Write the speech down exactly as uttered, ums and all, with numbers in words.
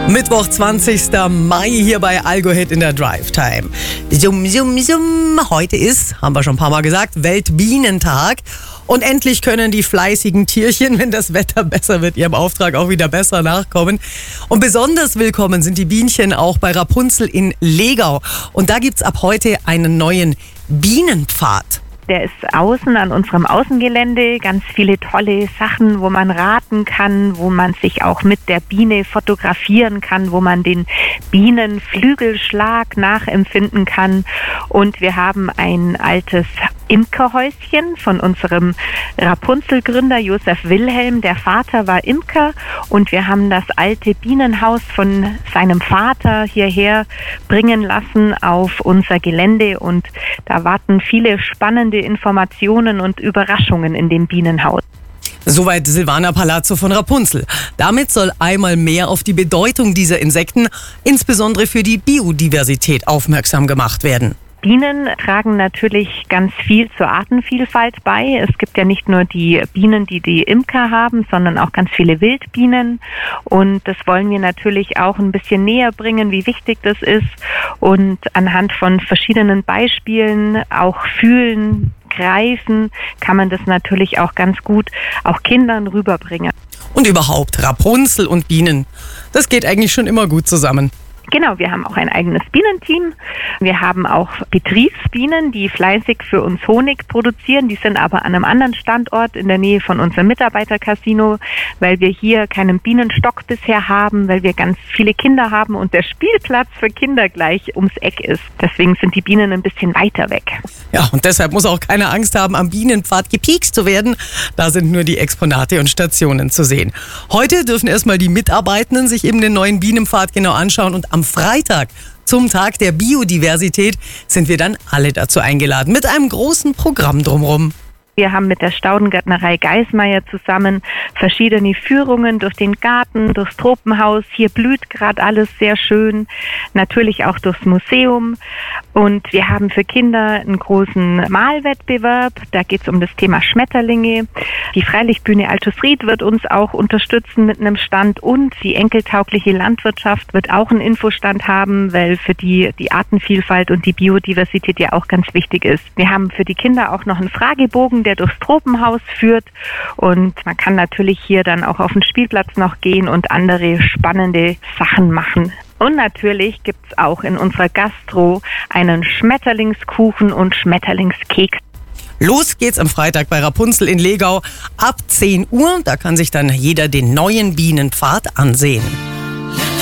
Mittwoch, zwanzigsten Mai hier bei Algohit in der Drive Time. Summ, summ, summ. Heute ist, haben wir schon ein paar Mal gesagt, Weltbienentag. Und endlich können die fleißigen Tierchen, wenn das Wetter besser wird, ihrem Auftrag auch wieder besser nachkommen. Und besonders willkommen sind die Bienchen auch bei Rapunzel in Legau. Und da gibt's ab heute einen neuen Bienenpfad. Der ist außen an unserem Außengelände, ganz viele tolle Sachen, wo man raten kann, wo man sich auch mit der Biene fotografieren kann, wo man den Bienenflügelschlag nachempfinden kann. Und wir haben ein altes Imkerhäuschen von unserem Rapunzel-Gründer Josef Wilhelm. Der Vater war Imker und wir haben das alte Bienenhaus von seinem Vater hierher bringen lassen auf unser Gelände und da warten viele spannende Informationen und Überraschungen in dem Bienenhaus. Soweit Silvana Palazzo von Rapunzel. Damit soll einmal mehr auf die Bedeutung dieser Insekten, insbesondere für die Biodiversität, aufmerksam gemacht werden. Bienen tragen natürlich ganz viel zur Artenvielfalt bei. Es gibt ja nicht nur die Bienen, die die Imker haben, sondern auch ganz viele Wildbienen. Und das wollen wir natürlich auch ein bisschen näher bringen, wie wichtig das ist. Und anhand von verschiedenen Beispielen, auch fühlen, greifen, kann man das natürlich auch ganz gut auch Kindern rüberbringen. Und überhaupt, Rapunzel und Bienen, das geht eigentlich schon immer gut zusammen. Genau, wir haben auch ein eigenes Bienenteam. Wir haben auch Betriebsbienen, die fleißig für uns Honig produzieren. Die sind aber an einem anderen Standort in der Nähe von unserem Mitarbeitercasino, weil wir hier keinen Bienenstock bisher haben, weil wir ganz viele Kinder haben und der Spielplatz für Kinder gleich ums Eck ist. Deswegen sind die Bienen ein bisschen weiter weg. Ja, und deshalb muss auch keine Angst haben, am Bienenpfad gepiekst zu werden. Da sind nur die Exponate und Stationen zu sehen. Heute dürfen erstmal die Mitarbeitenden sich eben den neuen Bienenpfad genau anschauen und am Freitag zum Tag der Biodiversität sind wir dann alle dazu eingeladen mit einem großen Programm drumherum. Wir haben mit der Staudengärtnerei Geismeier zusammen verschiedene Führungen durch den Garten, durchs Tropenhaus. Hier blüht gerade alles sehr schön. Natürlich auch durchs Museum. Und wir haben für Kinder einen großen Malwettbewerb. Da geht es um das Thema Schmetterlinge. Die Freilichtbühne Altusried wird uns auch unterstützen mit einem Stand. Und die enkeltaugliche Landwirtschaft wird auch einen Infostand haben, weil für die die Artenvielfalt und die Biodiversität ja auch ganz wichtig ist. Wir haben für die Kinder auch noch einen Fragebogen, der durchs Tropenhaus führt und man kann natürlich hier dann auch auf den Spielplatz noch gehen und andere spannende Sachen machen. Und natürlich gibt es auch in unserer Gastro einen Schmetterlingskuchen und Schmetterlingskeks. Los geht's am Freitag bei Rapunzel in Legau ab zehn Uhr. Da kann sich dann jeder den neuen Bienenpfad ansehen.